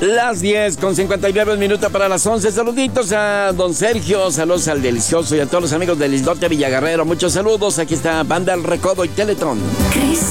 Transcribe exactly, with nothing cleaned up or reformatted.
Las diez con cincuenta y nueve minutos para las once. Saluditos a don Sergio, saludos al Delicioso y a todos los amigos del Islote Villaguerrero. Muchos saludos. Aquí está Banda El Recodo y Teletón. Cris